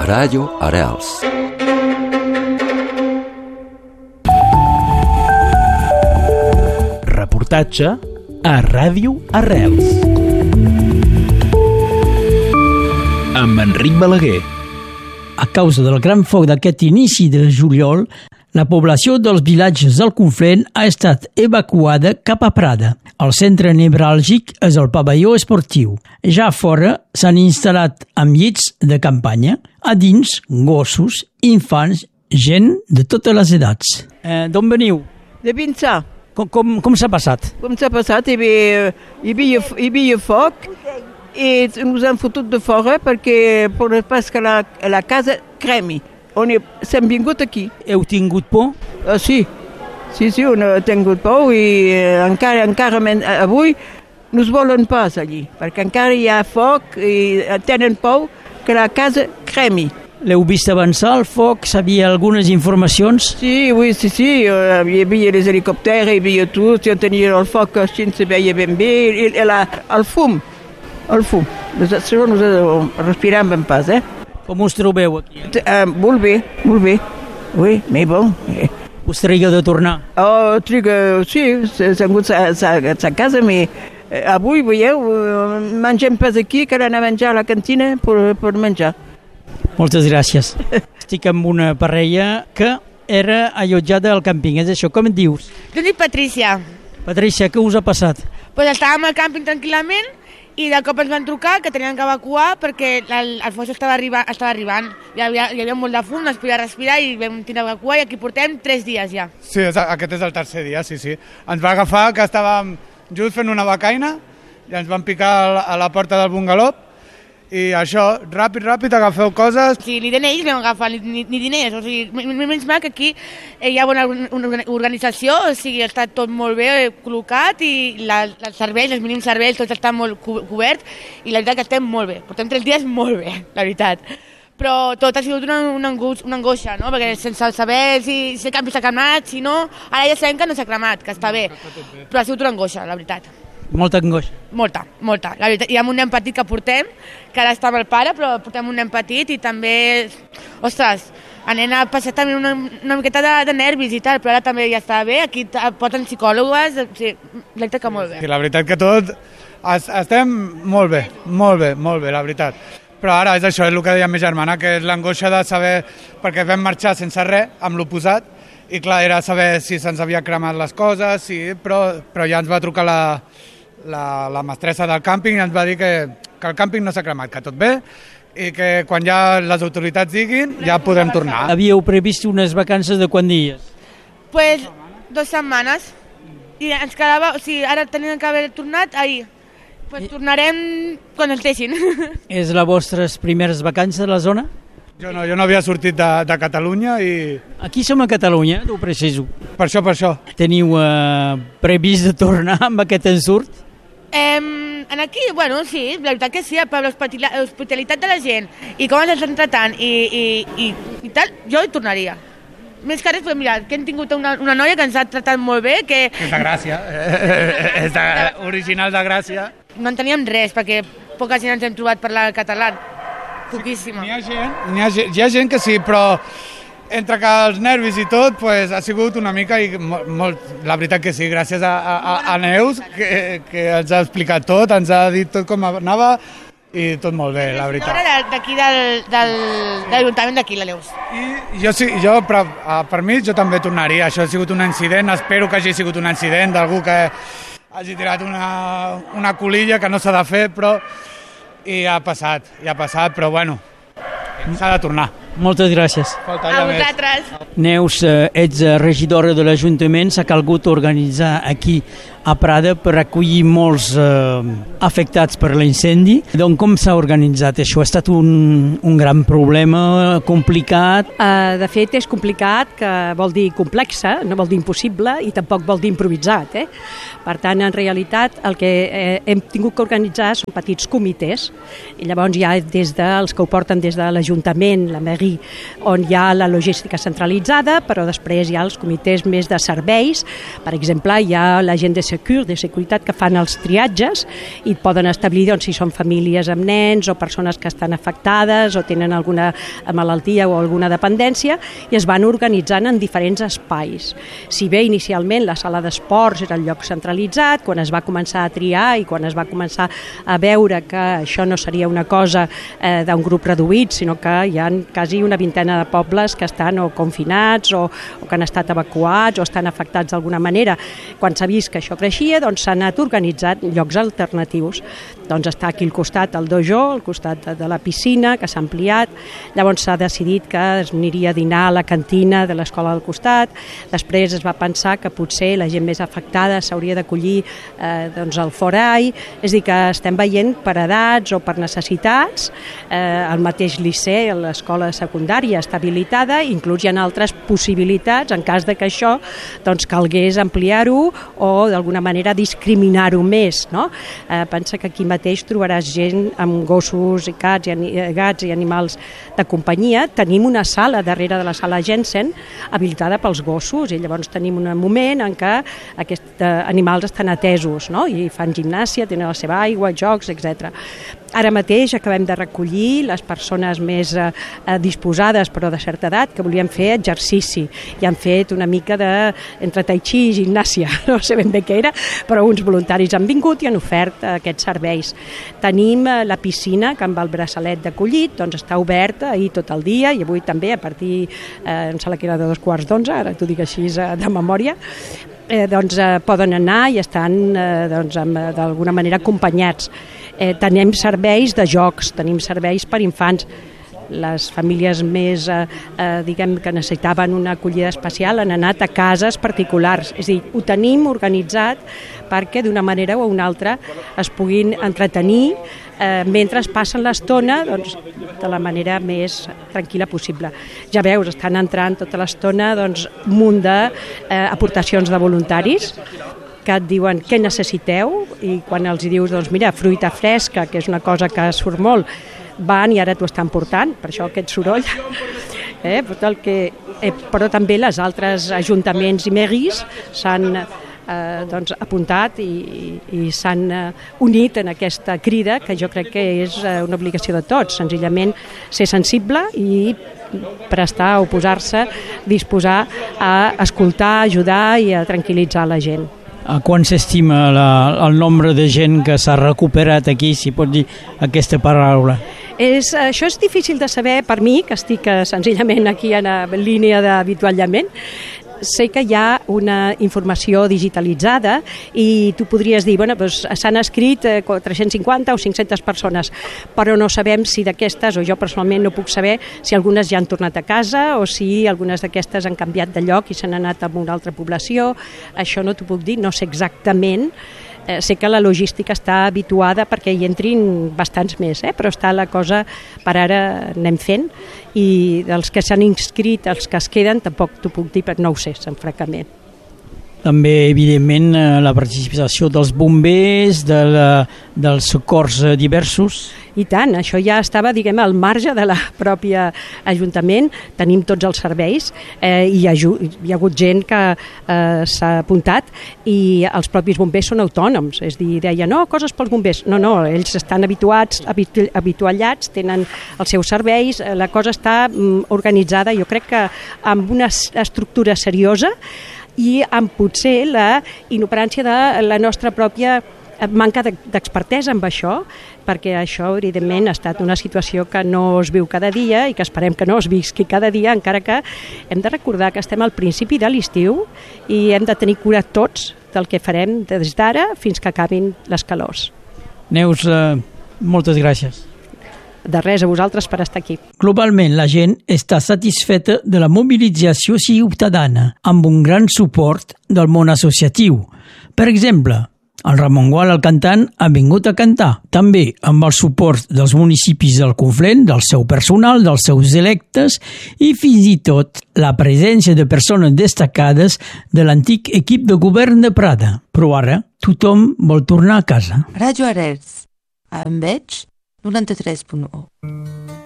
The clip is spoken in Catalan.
Ràdio Arrels. Reportatge a Ràdio Arrels. Amb Enric Balaguer. A causa del gran foc d'aquest inici de juliol, la població dels vilatges del Conflent ha estat evacuada cap a Prada. El centre nevràlgic és el pavelló esportiu. Ja a fora s'han instal·lat amb llits de campanya, a dins gossos, infants, gent de totes les edats. D'on veniu? De Vinçà. Com s'ha passat? Com s'ha passat? Hi havia foc i ens han fotut de fora perquè pas que la casa cremi. S'hem vingut aquí. Heu tingut por? Sí, on ha tingut por i encara avui no es volen pas allí, perquè encara hi ha foc i tenen por que la casa cremi. L'heu vist avançar el foc? Sabia algunes informacions? Sí, hi havia els helicòpters, hi havia tot, ja tenia el foc, així se veia ben bé, el fum. Això nosaltres respirem ben pas, Com us trobeu aquí? Molt bé. Oui, mais bon. Us triga de tornar? Sí, s'ha hagut a casa, però avui, veieu, mengem pas aquí, que anar a menjar a la cantina per menjar. Moltes gràcies. Estic amb una parella que era allotjada al càmping, és això, com et dius? Jo dic Patrícia. Patrícia, què us ha passat? Pues estàvem al càmping tranquil·lament i de cop ens van trucar que tenien que evacuar perquè el foc estava arribant. Hi havia molt de fum, no es podia respirar i vam tenir d'evacuar i aquí portem 3 dies ja. Sí, aquest és el tercer dia, sí. Ens va agafar que estàvem just fent una becaina i ens van picar a la porta del bungaló i això, ràpid, agafeu coses. Sí, ni diners vam agafar, ni diners, o sigui, menys mal que aquí hi ha bona organització, o sigui, està tot molt bé col·locat i els serveis, els mínims serveis, tot està molt cobert i la veritat que estem molt bé, portem 3 dies molt bé, la veritat. Però tot ha sigut una angoixa, no? Perquè sense saber si el campi s'ha cremat, si no, ara ja sabem que no s'ha cremat, que està bé, però ha sigut una angoixa, la veritat. Molta angoixa. Molta. La veritat, hi ha un nen petit que portem, que ara està amb el pare, però portem un nen petit i també, ostres, el nen ha passat també una miqueta de nervis i tal, però ara també ja està bé, aquí porten psicòlogues, sí, la veritat que molt bé. Sí, la veritat que tot, estem molt bé, la veritat. Però ara és això, és el que deia ma germana, que és l'angoixa de saber, perquè vam marxar sense res, amb l'oposat, i clar, era saber si se'ns havia cremat les coses, sí, però ja ens va trucar la mestressa del càmping i ens va dir que el càmping no s'ha cremat, que tot bé i que quan ja les autoritats diguin ja podem tornar. Havíeu previst unes vacances de quants dies? Pues 2 setmanes i ens quedava, o sigui, ara teníem que haver tornat ahir. Pues tornarem quan ens deixin. És les vostres primeres vacances a la zona? Jo no havia sortit de Catalunya i... Aquí som a Catalunya, ho preciso. Per això. Teniu previst de tornar amb aquest ensurt? En aquí, bueno, sí, la veritat que sí, per l'hospitalitat de la gent i com ens estan tratant i tal, jo hi tornaria. Més que res, però mira, que hem tingut una noia que ens ha tratat molt bé, que... És de Gràcia, és original de Gràcia. No enteníem res, perquè poca gent ens hem trobat parlar català, poquíssima. Hi ha gent que sí, però entre que els nervis i tot, pues, ha sigut una mica, i molt, la veritat que sí, gràcies a Neus, que ens ha explicat tot, ens ha dit tot com anava, i tot molt bé, la veritat. D'aquí de l'Ajuntament d'aquí, la Neus. Jo, però per mi, jo també tornaria. Això ha sigut un incident, espero que hagi sigut un incident d'algú que hagi tirat una colilla que no s'ha de fer, però i ha passat, però bueno, s'ha de tornar. Moltes gràcies. A vosaltres. Neus, ets regidora de l'Ajuntament, s'ha calgut organitzar aquí a Prada per acollir molts afectats per l'incendi. Donc, com s'ha organitzat això? Ha estat un gran problema, complicat? De fet, és complicat, que vol dir complexa, no vol dir impossible i tampoc vol dir improvisat. Per tant, en realitat, el que hem tingut que organitzar són petits comitès. I llavors hi ha des dels que ho porten des de l'Ajuntament, la mairie, barri on hi ha la logística centralitzada, però després hi ha els comitès més de serveis. Per exemple, hi ha la gent de seguretat, que fan els triatges i poden establir si són famílies amb nens o persones que estan afectades o tenen alguna malaltia o alguna dependència, i es van organitzant en diferents espais. Si bé inicialment la sala d'esports era el lloc centralitzat, quan es va començar a triar i quan es va començar a veure que això no seria una cosa d'un grup reduït, sinó que hi ha quasi una vintena de pobles que estan o confinats o que han estat evacuats o estan afectats d'alguna manera. Quan s'ha vist que això creixia, doncs s'han anat organitzant llocs alternatius. Doncs està aquí al costat el dojo, al costat de la piscina, que s'ha ampliat. Llavors s'ha decidit que es aniria a dinar a la cantina de l'escola del costat. Després es va pensar que potser la gent més afectada s'hauria d'acollir al forai. És a dir, que estem veient per edats o per necessitats. El mateix liceu, l'escola secundària està habilitada, inclús hi ha altres possibilitats en cas de que això calgués ampliar-ho o d'alguna manera discriminar-ho més. No? Pensa que aquí mateix trobaràs gent amb gossos i gats i animals de companyia. Tenim una sala darrere de la sala Jensen habilitada pels gossos i llavors tenim un moment en què aquests animals estan atesos, no? I fan gimnàsia, tenen la seva aigua, jocs, etc. Ara mateix acabem de recollir les persones més disposades però de certa edat que volien fer exercici i han fet una mica entre tai chi i gimnàsia, no sé ben bé què era, però uns voluntaris han vingut i han ofert aquests serveis. Tenim la piscina que amb el braçalet d'acollit està oberta ahir tot el dia i avui també a partir, em sembla que era de 11:15, ara t'ho dic així de memòria, poden anar i estan d'alguna manera acompanyats. Tenim serveis de jocs, tenim serveis per infants. Les famílies més que necessitaven una acollida especial han anat a cases particulars. És a dir, ho tenim organitzat perquè d'una manera o una altra es puguin entretenir mentre passen l'estona de la manera més tranquil·la possible. Ja veus, estan entrant tota l'estona un munt d'aportacions de voluntaris que et diuen què necessiteu i quan els dius, mira, fruita fresca, que és una cosa que surt molt, van i ara t'ho estan portant, per això aquest soroll. Però també les altres ajuntaments i mairies s'han apuntat i s'han unit en aquesta crida que jo crec que és una obligació de tots, senzillament ser sensible i prestar, oposar-se, disposar a escoltar, ajudar i a tranquil·litzar la gent. A quan s'estima el nombre de gent que s'ha recuperat aquí, si pot dir aquesta paraula? Això és difícil de saber per mi, que estic senzillament aquí en línia d'avituallament. Sé que hi ha una informació digitalitzada i tu podries dir, s'han escrit 350 o 500 persones, però no sabem si d'aquestes, o jo personalment no puc saber si algunes ja han tornat a casa o si algunes d'aquestes han canviat de lloc i s'han anat a una altra població. Això no t'ho puc dir, no sé exactament. Sé que la logística està habituada perquè hi entrin bastants més, però està la cosa, per ara anem fent, i dels que s'han inscrit, els que es queden, tampoc t'ho puc dir, però no ho sé, francament. També, evidentment, la participació dels bombers, dels socors diversos. I tant, això ja estava, al marge de la pròpia Ajuntament, tenim tots els serveis, hi ha hagut gent que s'ha apuntat i els propis bombers són autònoms, és a dir, deien, no, coses pels bombers, no, ells estan habituallats, tenen els seus serveis, la cosa està organitzada, jo crec que amb una estructura seriosa i amb potser la inoperància de la nostra pròpia manca d'expertesa amb això, perquè això, evidentment, ha estat una situació que no es viu cada dia i que esperem que no es visqui cada dia, encara que hem de recordar que estem al principi de l'estiu i hem de tenir cura tots del que farem des d'ara fins que acabin les calors. Neus, moltes gràcies. De res, a vosaltres per estar aquí. Globalment, la gent està satisfeta de la mobilització ciutadana, amb un gran suport del món associatiu. Per exemple, el Ramon Gual, el cantant, ha vingut a cantar, també amb el suport dels municipis del Conflent, del seu personal, dels seus electes i fins i tot la presència de persones destacades de l'antic equip de govern de Prada. Però ara tothom vol tornar a casa. Ràdio Arrels, a Enveig 93.1.